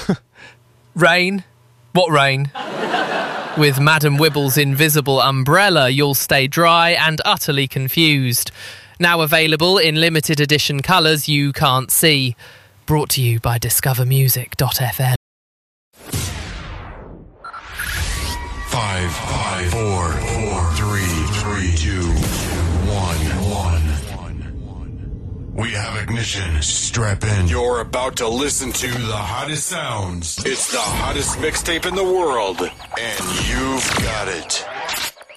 Rain? What rain? With Madam Wibble's invisible umbrella, you'll stay dry and utterly confused. Now available in limited edition colours you can't see. Brought to you by discovermusic.fm. 5, 4, 3, 2, 1. We have ignition. Strap in. You're about to listen to the hottest sounds. It's the hottest mixtape in the world, and you've got it.